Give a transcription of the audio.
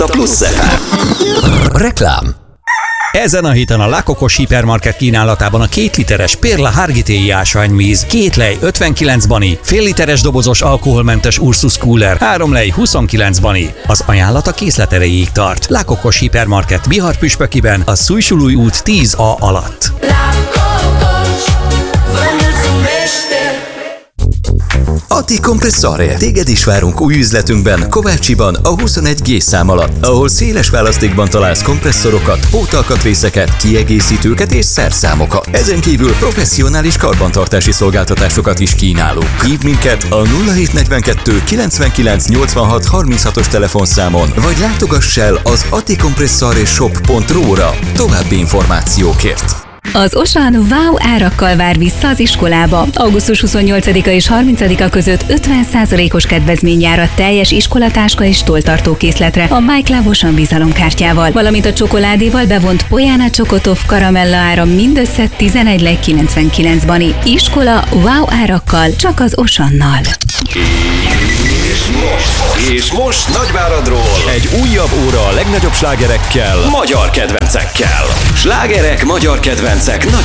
a Plusz FM. Reklám. Ezen a héten a La Coco Hipermarket kínálatában a 2 literes Perla Hargitay ásványvíz, 2 lej 59 bani, fél literes dobozos alkoholmentes Ursus Cooler, 3 lej 29 bani. Az ajánlat a készlet erejéig tart. La Coco Hipermarket Bihar Püspökiben, a Szújsulúj út 10A alatt. Ati Kompresszare. Téged is várunk új üzletünkben, Kovácsiban, a 21G szám alatt, ahol széles választékban találsz kompresszorokat, pótalkatrészeket, kiegészítőket és szerszámokat. Ezen kívül professzionális karbantartási szolgáltatásokat is kínálunk. Hívd minket a 0742 99 86 36-os telefonszámon, vagy látogass el az atikompresszareshop.ru-ra további információkért. Az Osan wow árakkal vár vissza az iskolába. Augusztus 28-a és 30-a között 50%-os kedvezmény jár a teljes iskolatáska és tolltartó készletre a Mike Love Osan bizalomkártyával, valamint a csokoládéval bevont Pojána Csokotov karamella ára mindössze 11 lej 99 bani. Iskola wow árakkal csak az Osannal. És most Nagyváradról egy újabb óra a legnagyobb slágerekkel, magyar kedvencekkel. Slágerek, magyar kedvencek,